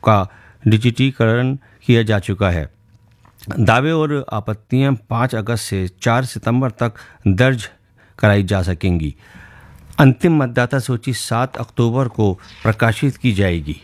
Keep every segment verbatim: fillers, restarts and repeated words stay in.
का डिजिटीकरण किया जा चुका है। दावे और आपत्तियां पाँच अगस्त से चार सितंबर तक दर्ज कराई जा सकेंगी। अंतिम मतदाता सूची सात अक्टूबर को प्रकाशित की जाएगी।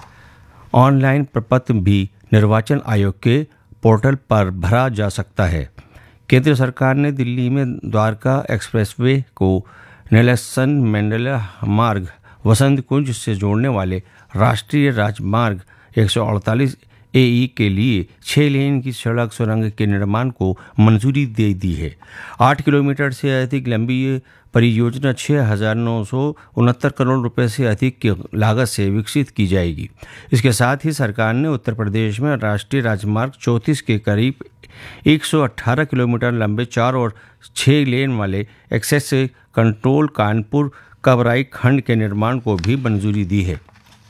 ऑनलाइन प्रपत्र भी निर्वाचन आयोग के पोर्टल पर भरा जा सकता है। केंद्र सरकार ने दिल्ली में द्वारका एक्सप्रेसवे को नेल्सन मंडेला मार्ग वसंत कुंज से जोड़ने वाले राष्ट्रीय राजमार्ग एक सौ अड़तालीस ए ई के लिए छः लेन की सड़क सुरंग के निर्माण को मंजूरी दे दी है। आठ किलोमीटर से अधिक लंबी ये परियोजना छः हज़ार नौ सौ उनहत्तर करोड़ रुपए से अधिक की लागत से विकसित की जाएगी। इसके साथ ही सरकार ने उत्तर प्रदेश में राष्ट्रीय राजमार्ग चौंतीस के करीब एक सौ अठारह किलोमीटर लंबे चार और छः लेन वाले एक्सेस कंट्रोल कानपुर कबराई खंड के निर्माण को भी मंजूरी दी है।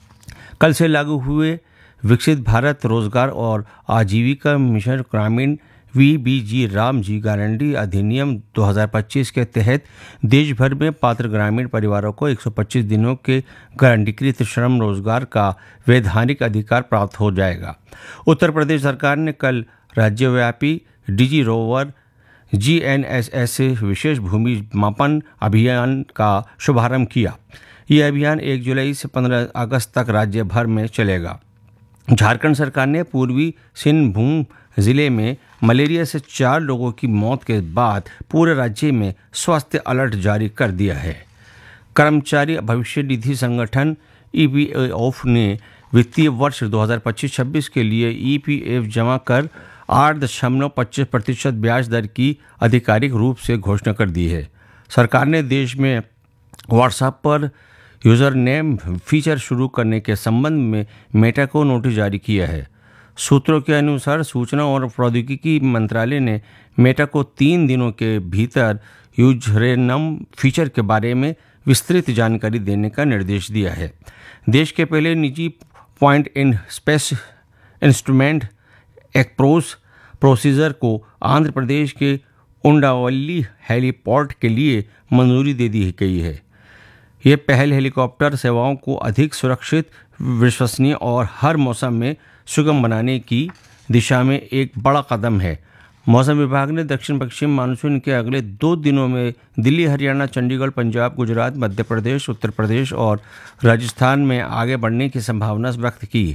कल से लागू हुए विकसित भारत रोजगार और आजीविका मिशन ग्रामीण we B ji Ram ji guarantee अधिनियम दो हज़ार पच्चीस के तहत देश भर में पात्र ग्रामीण परिवारों को एक सौ पच्चीस दिनों के गारंटीकृत श्रम रोजगार का वैधानिक अधिकार प्राप्त हो जाएगा। उत्तर प्रदेश सरकार ने कल राज्यव्यापी डिजी rover G N S S विशेष भूमि मापन अभियान का शुभारंभ किया। यह अभियान एक जुलाई से पंद्रह अगस्त तक राज्य भर में चलेगा। झारखंड सरकार ने पूर्वी सिंहभूम जिले में मलेरिया से चार लोगों की मौत के बाद पूरे राज्य में स्वास्थ्य अलर्ट जारी कर दिया है। कर्मचारी भविष्य निधि संगठन ई पी एफ ने वित्तीय वर्ष दो हज़ार पच्चीस छब्बीस के लिए ई पी एफ जमा कर आठ दशमलव पच्चीस प्रतिशत ब्याज दर की आधिकारिक रूप से घोषणा कर दी है। सरकार ने देश में व्हाट्सएप पर यूज़र नेम फीचर शुरू करने के संबंध में मेटा को नोटिस जारी किया है। सूत्रों के अनुसार सूचना और प्रौद्योगिकी मंत्रालय ने मेटा को तीन दिनों के भीतर यूजरनेम फीचर के बारे में विस्तृत जानकारी देने का निर्देश दिया है। देश के पहले निजी point in space instrument एक्सप्रोस procedure को आंध्र प्रदेश के उंडावल्ली हेलीपोर्ट के लिए मंजूरी दे दी गई है। ये पहल हेलीकॉप्टर सेवाओं को अधिक सुरक्षित, विश्वसनीय और हर मौसम में सुगम बनाने की दिशा में एक बड़ा कदम है। मौसम विभाग ने दक्षिण पश्चिम मानसून के अगले दो दिनों में दिल्ली, हरियाणा, चंडीगढ़, पंजाब, गुजरात, मध्य प्रदेश, उत्तर प्रदेश और राजस्थान में आगे बढ़ने की संभावना व्यक्त की।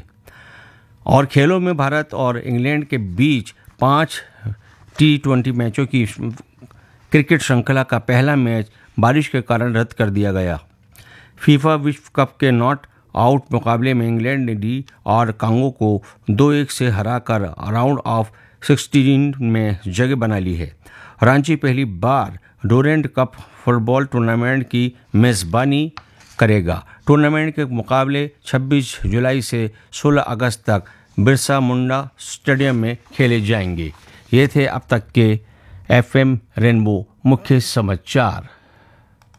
और खेलों में भारत और इंग्लैंड के बीच पाँच टी ट्वेंटी मैचों की क्रिकेट श्रृंखला का पहला मैच बारिश के कारण रद्द कर दिया गया। फीफा विश्व कप के नॉट आउट मुकाबले में इंग्लैंड ने डी और कांगो को दो एक से हराकर राउंड ऑफ सिक्सटीन में जगह बना ली है। रांची पहली बार डोरेंट कप फुटबॉल टूर्नामेंट की मेज़बानी करेगा। टूर्नामेंट के मुकाबले छब्बीस जुलाई से सोलह अगस्त तक बिरसा मुंडा स्टेडियम में खेले जाएंगे। ये थे अब तक के एफ एम रेनबो मुख्य समाचार।